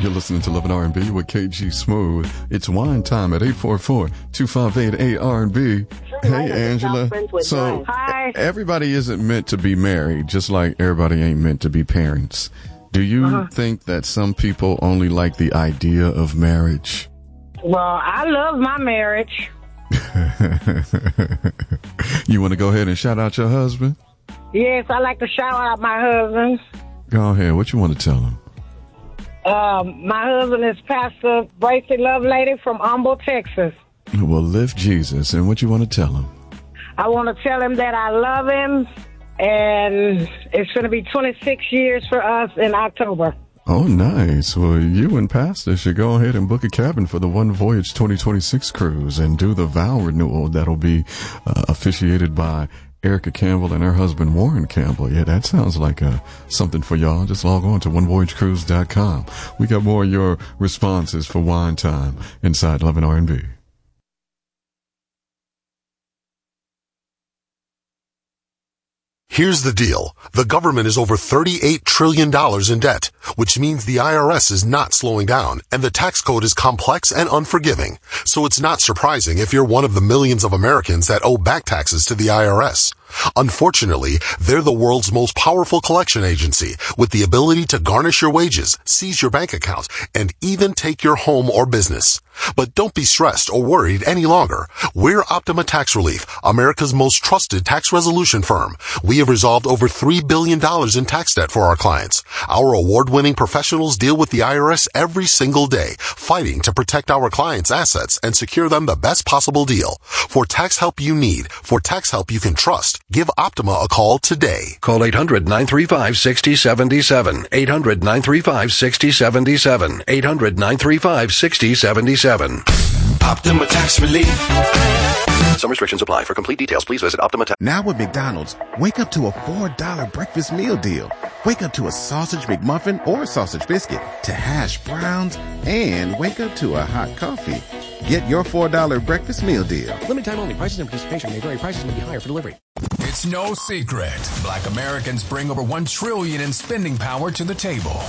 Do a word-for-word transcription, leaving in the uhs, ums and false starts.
You're listening to Love and R and B with K G Smooth. It's wine time at eight four four, two five eight, A R and B. Hey, Angela. So Hi. Everybody isn't meant to be married, just like everybody ain't meant to be parents. Do you uh-huh. think that some people only like the idea of marriage? Well, I love my marriage. You want to go ahead and shout out your husband? Yes, I like to shout out my husband. Go ahead. What you want to tell him? Um, my husband is Pastor Bracy Lovelady from Humble, Texas. Well, lift Jesus. And what you want to tell him? I want to tell him that I love him, and it's going to be twenty-six years for us in October. Oh, nice. Well, you and Pastor should go ahead and book a cabin for the One Voyage twenty twenty-six cruise and do the vow renewal that'll be uh, officiated by Erica Campbell and her husband Warren Campbell. Yeah, that sounds like uh, something for y'all. Just log on to one voyage cruise dot com. We got more of your responses for Wine Time inside Love and R and B. Here's the deal. The government is over thirty-eight trillion dollars in debt, which means the I R S is not slowing down, and the tax code is complex and unforgiving. So it's not surprising if you're one of the millions of Americans that owe back taxes to the I R S. Unfortunately, they're the world's most powerful collection agency, with the ability to garnish your wages, seize your bank account, and even take your home or business. But don't be stressed or worried any longer. We're Optima Tax Relief, America's most trusted tax resolution firm. We have resolved over three billion dollars in tax debt for our clients. Our award-winning professionals deal with the I R S every single day, fighting to protect our clients' assets and secure them the best possible deal. For tax help you need, for tax help you can trust, give Optima a call today. Call eight hundred, nine three five, six zero seven seven. eight hundred, nine three five, six zero seven seven. eight hundred, nine three five, six zero seven seven. Optima Tax Relief. Some restrictions apply. For complete details, please visit Optima Tax. Now with McDonald's, wake up to a four dollar breakfast meal deal. Wake up to a sausage McMuffin or sausage biscuit, to hash browns, and wake up to a hot coffee. Get your four dollar breakfast meal deal. Limited time only. Prices and participation may vary. Prices may be higher for delivery. It's no secret. Black Americans bring over one trillion dollars in spending power to the table.